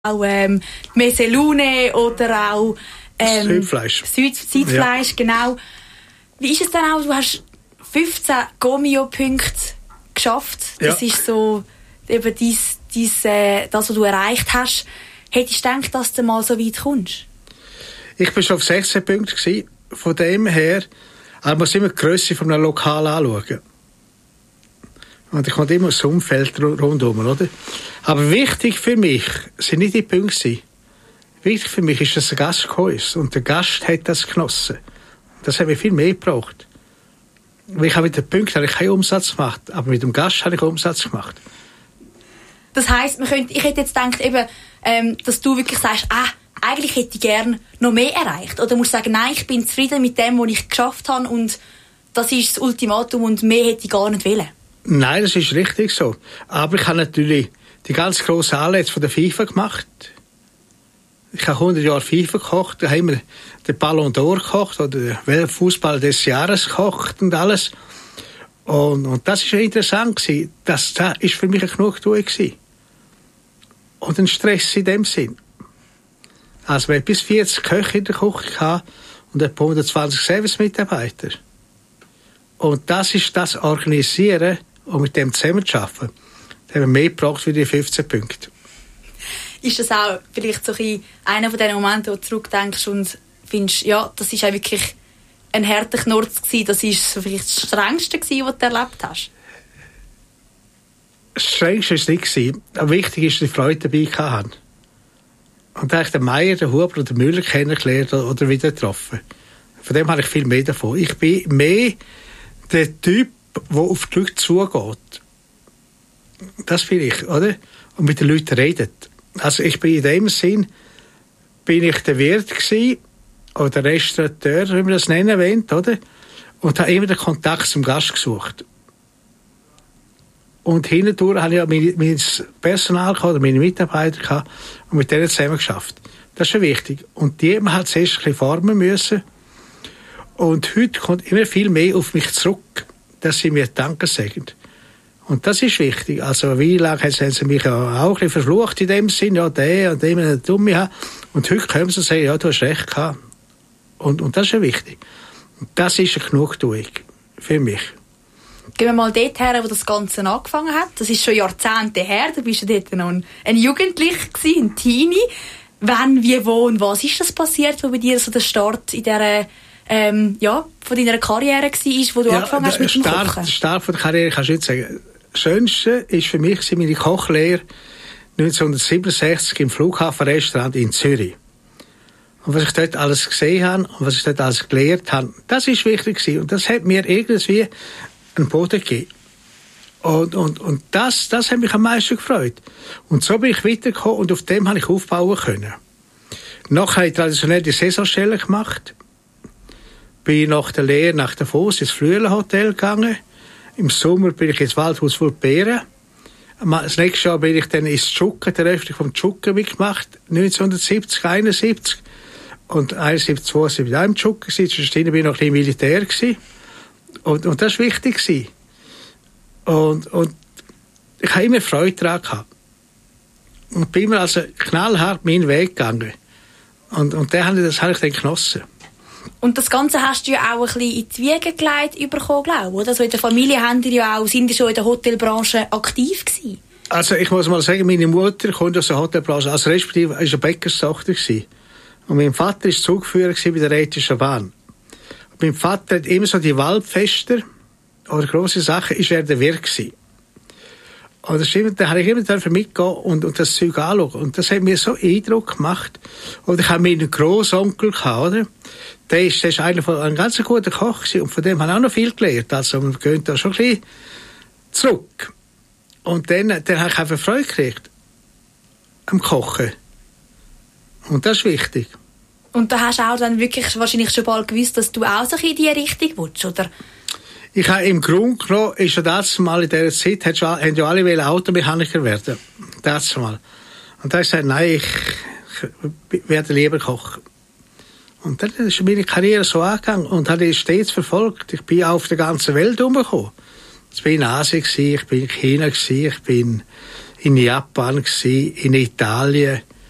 auch Meselune oder auch Südfleisch. Südfleisch, ja. Genau. Wie ist es denn auch? Du hast 15 Gomio-Punkte geschafft. Das ist so eben das, was du erreicht hast. Hättest du gedacht, dass du mal so weit kommst? Ich war schon auf 16 Punkten gewesen. Von dem her, man muss immer die Grösse von einem Lokal anschauen. Und ich komme immer das Umfeld rundherum, oder? Aber wichtig für mich sind nicht die Punkte. Wichtig für mich ist, dass der Gast gekommen ist. Und der Gast hat das genossen. Das hat mir viel mehr gebraucht. Weil ich habe mit den Punkten keinen Umsatz gemacht, aber mit dem Gast habe ich Umsatz gemacht. Das heisst, ich hätte jetzt gedacht, eben, dass du wirklich sagst, eigentlich hätte ich gerne noch mehr erreicht. Oder musst du sagen, nein, ich bin zufrieden mit dem, was ich geschafft habe und das ist das Ultimatum und mehr hätte ich gar nicht wollen. Nein, das ist richtig so. Aber ich habe natürlich die ganz grossen Anlässe von der FIFA gemacht. Ich habe 100 Jahre FIFA gekocht, da haben wir den Ballon d'Or gekocht oder den Weltfußball des Jahres gekocht und alles. Und das ist ja interessant gewesen. Das ist für mich eine Genugtuung gewesen. Und ein Stress in dem Sinn. Also wir hatten bis 40 Köche in der Küche gehabt und etwa 120 Service-Mitarbeiter. Und das ist das Organisieren und mit dem zusammenzuarbeiten. Da haben wir mehr gebraucht für die 15 Punkte. Ist das auch vielleicht so einer von diesen Momenten, wo du zurückdenkst und findest, ja, das ist auch wirklich ein harter Knurz gewesen, das ist so vielleicht das Strengste gewesen, was du erlebt hast? Das Strengste war es nicht gewesen. Aber wichtig ist, dass die Freude dabei hatten. Und da habe ich den Meier, den Huber und den Müller kennengelernt oder wieder getroffen. Von dem habe ich viel mehr davon. Ich bin mehr der Typ, der auf die Leute zugeht. Das bin ich, oder? Und mit den Leuten redet. Also ich bin in dem Sinn, bin ich der Wirt gewesen, oder Restaurateur, wie man das nennen will, oder? Und habe immer den Kontakt zum Gast gesucht. Und hindurch habe ich mein Personal gehabt, oder meine Mitarbeiter gehabt, und mit denen zusammen geschafft. Das ist schon wichtig. Und die haben halt zuerst ein bisschen formen müssen. Und heute kommt immer viel mehr auf mich zurück, dass sie mir Danke sagen. Und das ist wichtig. Also, wie lange haben sie mich auch ein bisschen verflucht in dem Sinn, ja, der und dem eine Dumme haben. Und heute können sie sagen, ja, du hast recht gehabt. Und das ist ja wichtig. Und das ist eine Genugtuung für mich. Gehen wir mal dort her, wo das Ganze angefangen hat. Das ist schon Jahrzehnte her. Du bist ja dort noch ein Jugendlicher gewesen, ein Teenie. Wann, wie, wo und was ist das passiert, wo bei dir so der Start in dieser von deiner Karriere war, wo du angefangen hast mit dem Kochen? Der Start von der Karriere kannst du nicht sagen. Das Schönste war für mich meine Kochlehre 1967 im Flughafenrestaurant in Zürich. Und was ich dort alles gesehen habe und was ich dort alles gelernt habe, das ist wichtig gewesen. Und das hat mir irgendwie einen Boden gegeben. Und das hat mich am meisten gefreut. Und so bin ich weitergekommen und auf dem habe ich aufbauen können. Nachher habe ich traditionell die Saisonstelle gemacht. Bin nach der Lehre nach Davos ins Flüelenhotel gegangen. Im Sommer bin ich ins Waldhaus Vulperen. Das nächste Jahr bin ich dann ins Tschucken, der Eröffnung vom Tschucken mitgemacht, 1970, 71. Und 71, 72 auch im Tschucken gewesen. Zwischendrin bin ich noch ein bisschen Militär gewesen. Und das war wichtig gewesen. Und ich habe immer Freude daran gehabt. Und bin immer also knallhart meinen Weg gegangen. Und das habe ich dann genossen. Und das Ganze hast du ja auch ein bisschen in die Wiege gelegt bekommen, glaube ich, oder? Also in der Familie sind die schon in der Hotelbranche aktiv gewesen? Also ich muss mal sagen, meine Mutter kommt aus der Hotelbranche, also respektive ist eine Bäckerstochter gewesen. Und mein Vater war Zugführer bei der Rätischen Bahn. Und mein Vater hat immer so die Waldfester oder grosse Sachen, ist er der Wirt gewesen. Und das stimmt, da habe ich immer mitgehen und das Zeug anschauen. Und das hat mir so Eindruck gemacht. Und ich habe meinen Grossonkel gehabt, oder? Der ist ein ganz guter Koch gewesen. Und von dem habe ich auch noch viel gelernt. Also, man geht da schon ein bisschen zurück. Und dann habe ich einfach Freude gekriegt. Am Kochen. Und das ist wichtig. Und da hast du auch dann wirklich wahrscheinlich schon bald gewusst, dass du auch so in diese Richtung willst, oder? Ich habe im Grunde genommen, ist ja das mal in dieser Zeit, haben ja alle Automechaniker werden. Das mal. Und da habe ich gesagt, nein, ich werde lieber kochen. Und dann ist meine Karriere so angegangen und habe ich stets verfolgt. Ich bin auf der ganzen Welt herumgekommen. Ich bin in Asien, ich bin in China, ich bin in Japan, in Italien,